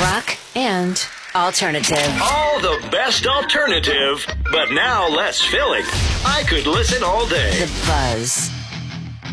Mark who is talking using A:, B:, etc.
A: Rock and alternative.
B: All the best alternative, but now less filling. I could listen all day.
A: The Buzz.